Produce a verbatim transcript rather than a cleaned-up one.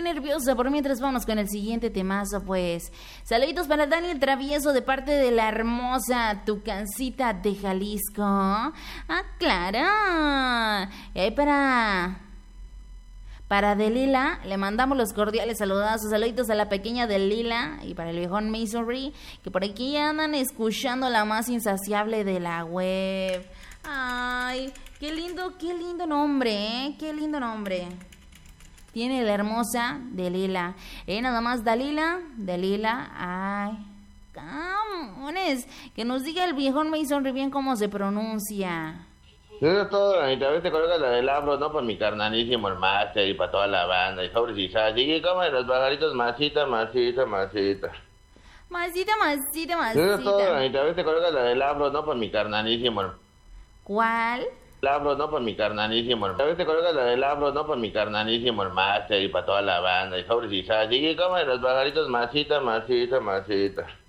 nerviosa. Por mientras vamos con el siguiente temazo, pues. Saluditos para Daniel Travieso de parte de la hermosa Tucancita de Jalisco. Ah, claro. Y ahí para... Para Delila, le mandamos los cordiales saludazos, saluditos a la pequeña Delila y para el viejón Masonry, que por aquí ya andan escuchando la más insaciable de la web. Ay, qué lindo, qué lindo nombre, ¿eh? Qué lindo nombre. Tiene la hermosa Delila. Eh, nada más Dalila, Delila, ay. Camones, que nos diga el viejón Masonry bien cómo se pronuncia. Eso es todo, Ranita. A veces colocas la del Afro, ¿no? Por mi carnalísimo, el máster, y para toda la banda, y sobres y sal. Y come los pajaritos, masita, masita, masita. Masita, masita, masita. Eso es todo, Ranita. A veces colocas la del Afro, ¿no? Por mi carnalísimo. ¿Cuál? El Afro, ¿no? Por mi carnalísimo. A veces colocas la del Afro, ¿no? Por mi carnalísimo, el máster, y para toda la banda, y sobres y sal. Y come los pajaritos, masita, masita, masita.